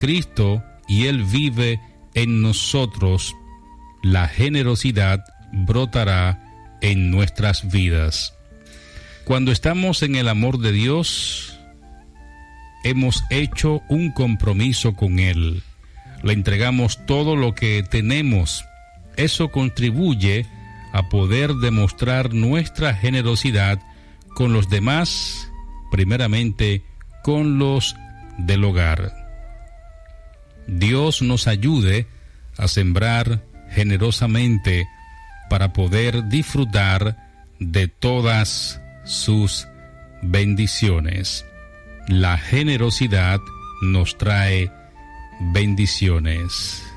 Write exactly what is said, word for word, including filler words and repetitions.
Cristo y Él vive en nosotros, la generosidad brotará en nuestras vidas. Cuando estamos en el amor de Dios, hemos hecho un compromiso con Él. Le entregamos todo lo que tenemos. Eso contribuye a poder demostrar nuestra generosidad con los demás, primeramente con los del hogar. Dios nos ayude a sembrar generosamente para poder disfrutar de todas sus bendiciones. La generosidad nos trae bendiciones.